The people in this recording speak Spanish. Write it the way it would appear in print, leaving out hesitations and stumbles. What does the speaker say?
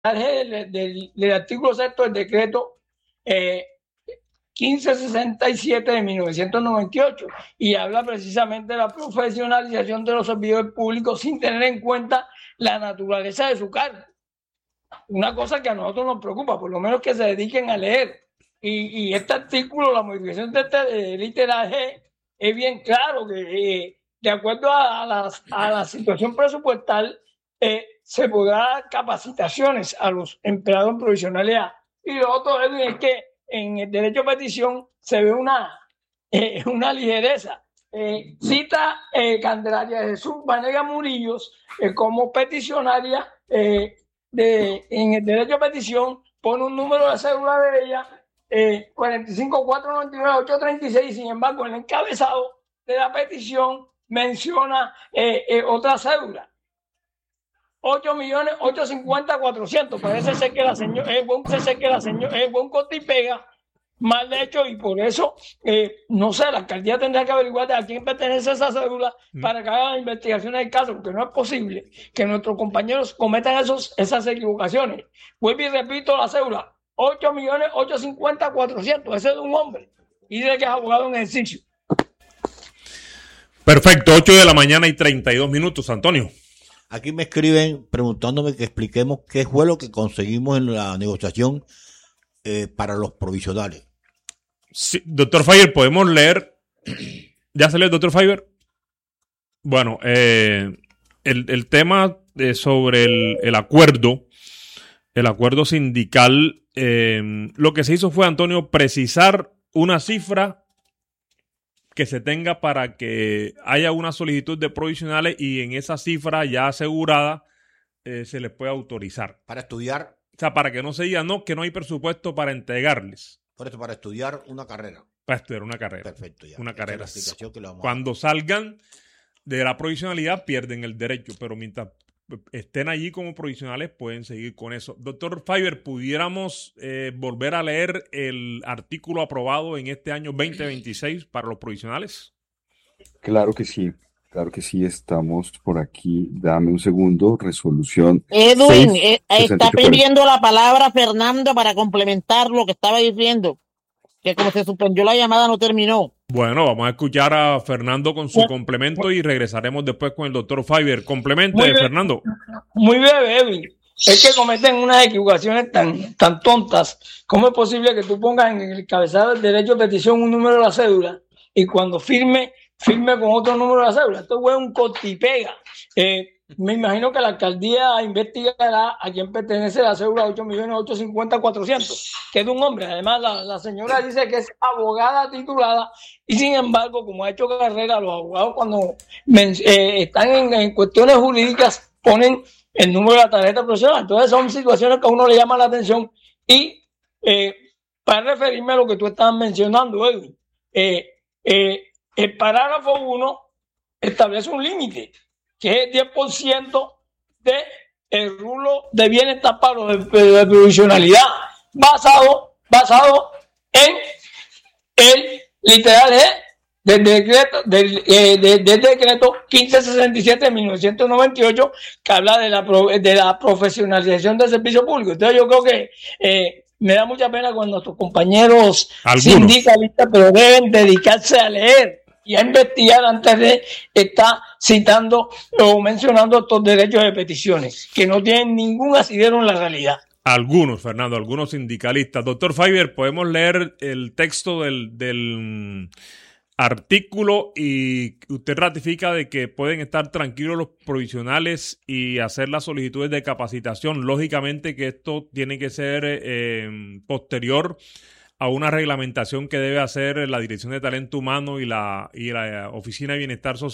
del artículo sexto del decreto 1567 de 1998 y habla precisamente de la profesionalización de los servidores públicos sin tener en cuenta la naturaleza de su cargo. Una cosa que a nosotros nos preocupa, por lo menos que se dediquen a leer. Y este artículo, la modificación de este literal G, es bien claro que de acuerdo a la situación presupuestal, se podrá dar capacitaciones a los empleados provisionales A. Y lo otro, Edwin, es que en el derecho a petición se ve una ligereza. Cita Candelaria Jesús Vanega Murillos como peticionaria en el derecho a petición, pone un número de cédula de ella, 45-499-836, sin embargo, en el encabezado de la petición menciona otra cédula. 8.850.400. Parece ser que la señora es buen corte y pega, mal hecho, y por eso, no sé, la alcaldía tendrá que averiguar a quién pertenece esa cédula para que haga la investigación del caso, porque no es posible que nuestros compañeros cometan esas equivocaciones. Vuelvo y repito la cédula, 8.850.400. Ese es de un hombre y dice que es abogado en ejercicio. Perfecto, 8 de la mañana y 32 minutos, Antonio. Aquí me escriben preguntándome que expliquemos qué fue lo que conseguimos en la negociación para los provisionales. Sí, doctor Faber, ¿podemos leer? ¿Ya salió el doctor Faber? Bueno, el tema sobre el acuerdo sindical, lo que se hizo fue, Antonio, precisar una cifra que se tenga para que haya una solicitud de provisionales y en esa cifra ya asegurada se les pueda autorizar. Para estudiar. O sea, para que no se diga que no hay presupuesto para entregarles. Por eso, para estudiar una carrera. Para estudiar una carrera. Perfecto, ya. Una carrera. Cuando salgan de la provisionalidad pierden el derecho, pero mientras estén allí como provisionales pueden seguir con eso. Doctor Faber, ¿pudiéramos volver a leer el artículo aprobado en este año 2026 para los provisionales? Claro que sí, estamos por aquí. Dame un segundo, resolución. Edwin, está pidiendo la palabra Fernando para complementar lo que estaba diciendo, que como se suspendió la llamada no terminó. Bueno, vamos a escuchar a Fernando con su complemento y regresaremos después con el doctor Faber. Complemente, Fernando. Muy breve, Edwin. Es que cometen unas equivocaciones tan tontas. ¿Cómo es posible que tú pongas en el cabezal del derecho de petición un número de la cédula y cuando firme con otro número de la cédula? Esto es un corte y pega. Me imagino que la alcaldía investigará a quién pertenece la cédula 8.850.400, que es de un hombre. Además, la señora dice que es abogada titulada y, sin embargo, como ha hecho carrera, los abogados cuando están en cuestiones jurídicas ponen el número de la tarjeta profesional. Entonces, son situaciones que a uno le llama la atención. Y para referirme a lo que tú estabas mencionando, Edwin, el parágrafo 1 establece un límite, que es 10% del rublo de bienes tapados de provisionalidad, basado en el literal del decreto 1567 de 1998, que habla de la profesionalización del servicio público. Entonces yo creo que me da mucha pena cuando nuestros compañeros sindicalistas, pero deben dedicarse a leer y a investigar antes de estar citando o mencionando estos derechos de peticiones que no tienen ningún asidero en la realidad. Algunos, Fernando, algunos sindicalistas. Doctor Faber, ¿podemos leer el texto del artículo y usted ratifica de que pueden estar tranquilos los provisionales y hacer las solicitudes de capacitación? Lógicamente que esto tiene que ser posterior a una reglamentación que debe hacer la Dirección de Talento Humano y la Oficina de Bienestar Social